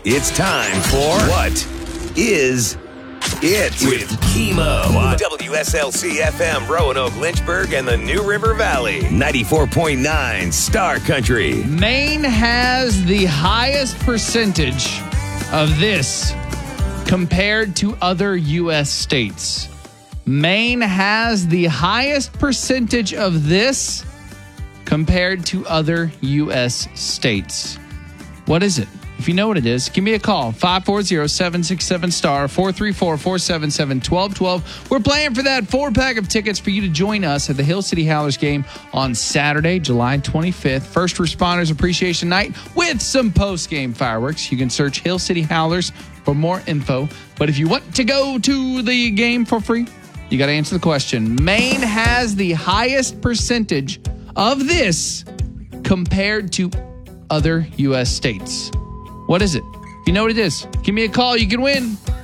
It's time for What Is It with Chemo on WSLC FM, Roanoke, Lynchburg, and the New River Valley. 94.9 Star Country. Maine has the highest percentage of this compared to other U.S. states. Maine has the highest percentage of this compared to other U.S. states. What is it? If you know what it is, give me a call. 540-767-STAR, 434-477-1212. We're playing for that 4-pack of tickets for you to join us at the Hill City Howlers game on Saturday, July 25th. First Responders Appreciation Night with some post-game fireworks. You can search Hill City Howlers for more info. But if you want to go to the game for free, you got to answer the question. Maine has the highest percentage of this compared to other U.S. states. What is it? If you know what it is, give me a call. You can win.